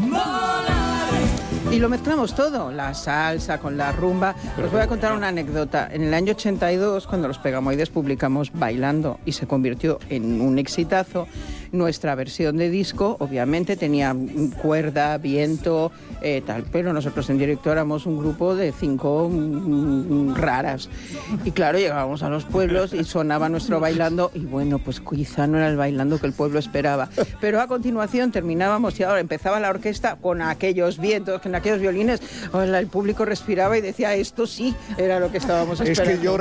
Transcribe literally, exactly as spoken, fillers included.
Y lo mezclamos todo, la salsa con la rumba. Os voy a contar una anécdota. En el año ochenta y dos, cuando los Pegamoides publicamos Bailando y se convirtió en un exitazo, nuestra versión de disco obviamente tenía cuerda, viento, eh, tal, pero nosotros en directo éramos un grupo de cinco mm, raras. Y claro, llegábamos a los pueblos y sonaba nuestro Bailando y bueno, pues quizá no era el Bailando que el pueblo esperaba. Pero a continuación terminábamos y ahora empezaba la orquesta con aquellos vientos, con aquellos violines. El público respiraba y decía, esto sí era lo que estábamos esperando. Es que yo